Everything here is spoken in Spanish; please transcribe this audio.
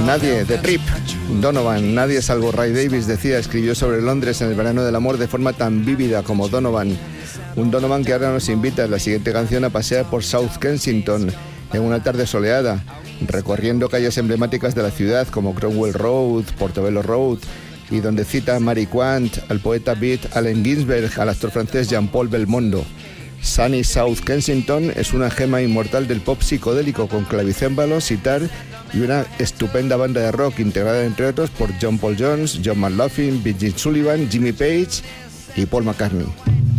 Nadie, de Trip, Donovan. Nadie salvo Ray Davies, decía, escribió sobre Londres en el verano del amor de forma tan vívida como Donovan. Un Donovan que ahora nos invita en la siguiente canción a pasear por South Kensington en una tarde soleada, recorriendo calles emblemáticas de la ciudad como Cromwell Road, Portobello Road, y donde cita a Mary Quant, al poeta beat Allen Ginsberg, al actor francés Jean-Paul Belmondo. Sunny South Kensington es una gema inmortal del pop psicodélico con clavicémbalo, sitar y una estupenda banda de rock integrada entre otros por John Paul Jones, John McLaughlin, Virgil Sullivan, Jimmy Page y Paul McCartney.